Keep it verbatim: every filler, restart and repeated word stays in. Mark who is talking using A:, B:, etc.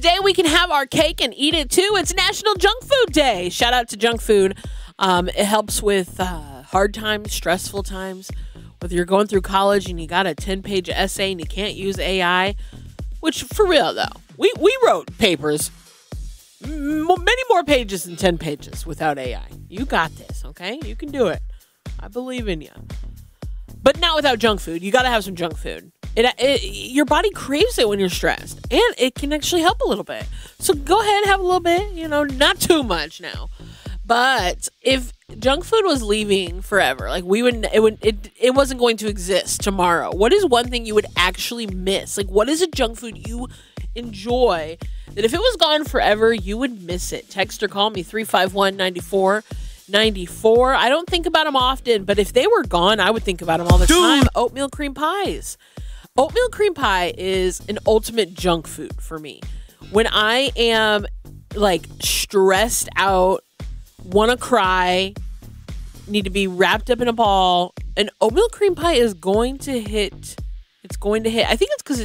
A: today we can have our cake and eat it too. It's National Junk Food Day. Shout out to junk food. Um, it helps with uh, hard times, stressful times. Whether you're going through college and you got a ten-page essay and you can't use A I, which for real though, we, we wrote papers m- many more pages than ten pages without A I. You got this, okay? You can do it. I believe in you. But not without junk food. You got to have some junk food. It, it, your body craves it when you're stressed, and it can actually help a little bit. So go ahead and have a little bit, you know, not too much now. But if junk food was leaving forever, like we would, it would, it, it wasn't going to exist tomorrow. What is one thing you would actually miss? Like, what is a junk food you enjoy that if it was gone forever, you would miss it? Text or call me three five one, nine four nine four. I don't think about them often, but if they were gone, I would think about them all the Dude. time. Oatmeal cream pies. Oatmeal cream pie is an ultimate junk food for me. When I am like stressed out, want to cry, need to be wrapped up in a ball, an oatmeal cream pie is going to hit. It's going to hit. I think it's because